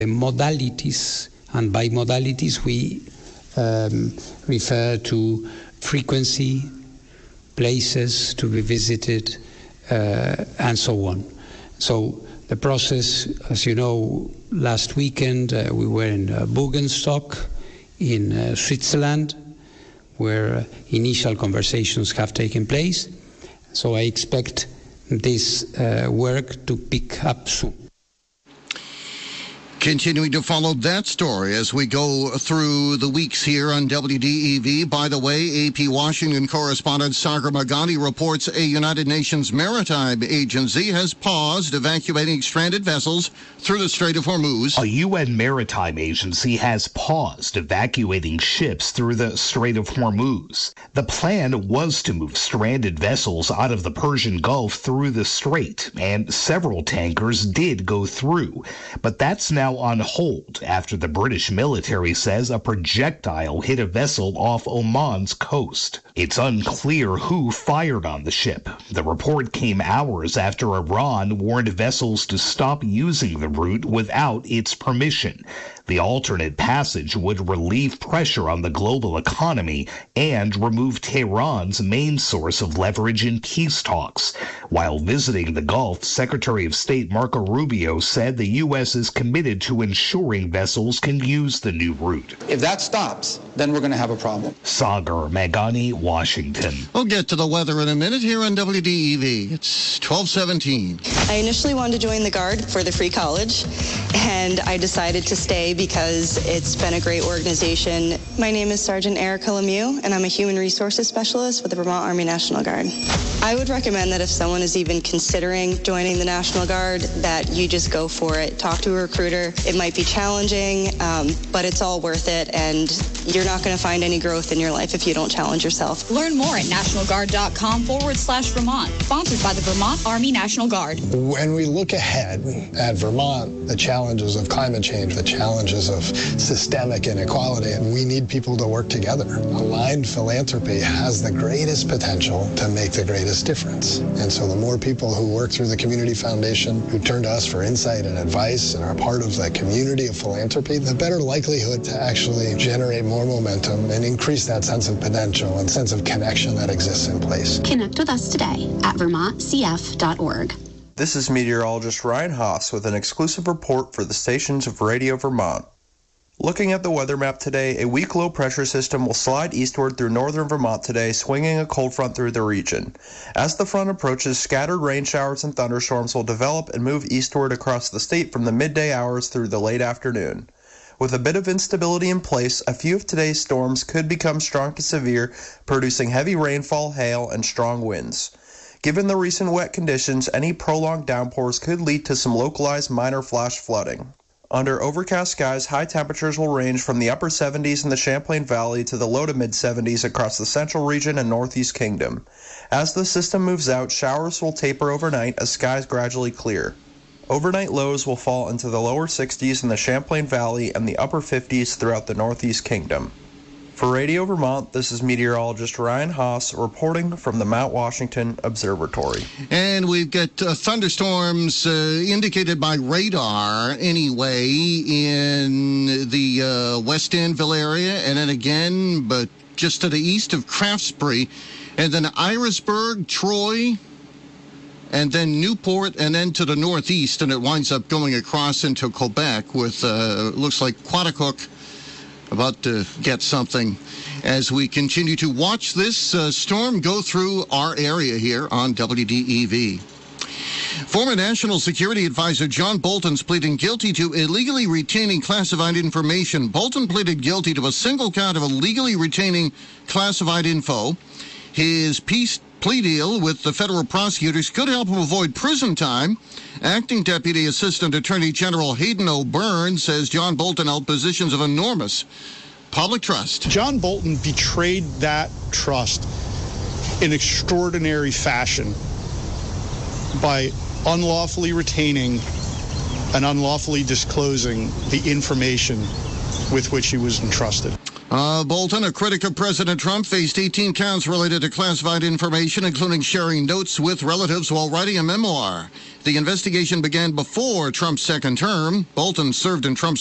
modalities, and by modalities we refer to frequency, places to be visited, and so on. So the process, as you know, last weekend we were in Bürgenstock in Switzerland, where initial conversations have taken place. So I expect this work to pick up soon. Continuing to follow that story as we go through the weeks here on WDEV. By the way, AP Washington correspondent Sagar Meghani reports a United Nations Maritime Agency has paused evacuating stranded vessels through the Strait of Hormuz. A UN Maritime Agency has paused evacuating ships through the Strait of Hormuz. The plan was to move stranded vessels out of the Persian Gulf through the strait, and several tankers did go through. But that's now on hold after the British military says a projectile hit a vessel off Oman's coast. It's unclear who fired on the ship. The report came hours after Iran warned vessels to stop using the route without its permission. The alternate passage would relieve pressure on the global economy and remove Tehran's main source of leverage in peace talks. While visiting the Gulf, Secretary of State Marco Rubio said the U.S. is committed to ensuring vessels can use the new route. If that stops, then we're going to have a problem. Sagar Meghani, Washington. We'll get to the weather in a minute here on WDEV. It's 12:17. I initially wanted to join the Guard for the free college, and I decided to stay because it's been a great organization. My name is Sergeant Erica Lemieux, and I'm a Human Resources Specialist with the Vermont Army National Guard. I would recommend that if someone is even considering joining the National Guard, that you just go for it. Talk to a recruiter. It might be challenging, but it's all worth it, and you're not going to find any growth in your life if you don't challenge yourself. Learn more at nationalguard.com/Vermont, sponsored by the Vermont Army National Guard. When we look ahead at Vermont, the challenges of climate change, the challenges of systemic inequality, we need people to work together. Aligned philanthropy has the greatest potential to make the greatest difference. And so the more people who work through the Community Foundation, who turn to us for insight and advice and are part of the community of philanthropy, the better likelihood to actually generate more momentum and increase that sense of potential and sense of connection that exists in place. Connect with us today at vermontcf.org. This is meteorologist Ryan Haas with an exclusive report for the stations of Radio Vermont. Looking at the weather map today, a weak low pressure system will slide eastward through northern Vermont today, swinging a cold front through the region. As the front approaches, scattered rain showers and thunderstorms will develop and move eastward across the state from the midday hours through the late afternoon. With a bit of instability in place, a few of today's storms could become strong to severe, producing heavy rainfall, hail, and strong winds. Given the recent wet conditions, any prolonged downpours could lead to some localized minor flash flooding. Under overcast skies, high temperatures will range from the upper 70s in the Champlain Valley to the low to mid-70s across the central region and northeast kingdom. As the system moves out, showers will taper overnight as skies gradually clear. Overnight lows will fall into the lower 60s in the Champlain Valley and the upper 50s throughout the northeast kingdom. For Radio Vermont, this is meteorologist Ryan Haas reporting from the Mount Washington Observatory. And we've got thunderstorms indicated by radar anyway in the West Danville area, and then again, but just to the east of Craftsbury, and then Irisburg, Troy, and then Newport, and then to the northeast, and it winds up going across into Quebec with, looks like Quaticook about to get something as we continue to watch this storm go through our area here on WDEV. Former National Security Advisor John Bolton's pleading guilty to illegally retaining classified information. Bolton pleaded guilty to a single count of illegally retaining classified info. His plea deal with the federal prosecutors could help him avoid prison time. Acting Deputy Assistant Attorney General Hayden O'Byrne says John Bolton held positions of enormous public trust. John Bolton betrayed that trust in extraordinary fashion by unlawfully retaining and unlawfully disclosing the information with which he was entrusted. Bolton, a critic of President Trump, faced 18 counts related to classified information, including sharing notes with relatives while writing a memoir. The investigation began before Trump's second term. Bolton served in Trump's